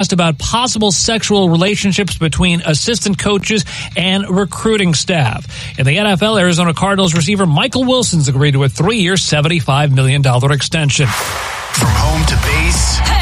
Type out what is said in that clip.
asked about possible sexual relationships between assistant coaches and recruiting staff. In the NFL, Arizona Cardinals receiver Michael Wilson's agreed to a 3-year, $75 million extension. From home to base.